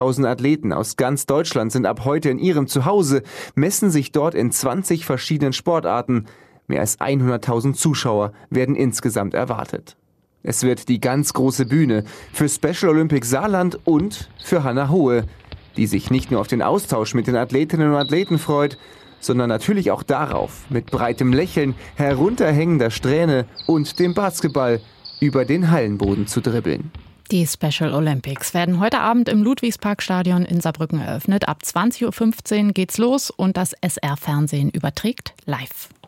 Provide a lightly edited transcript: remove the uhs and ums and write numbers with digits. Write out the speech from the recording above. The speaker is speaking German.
1000 Athleten aus ganz Deutschland sind ab heute in ihrem Zuhause, messen sich dort in 20 verschiedenen Sportarten. Mehr als 100.000 Zuschauer werden insgesamt erwartet. Es wird die ganz große Bühne für Special Olympics Saarland und für Hannah Hohe, die sich nicht nur auf den Austausch mit den Athletinnen und Athleten freut, sondern natürlich auch darauf, mit breitem Lächeln, herunterhängender Strähne und dem Basketball über den Hallenboden zu dribbeln. Die Special Olympics werden heute Abend im Ludwigsparkstadion in Saarbrücken eröffnet. Ab 20.15 Uhr geht's los und das SR-Fernsehen überträgt live.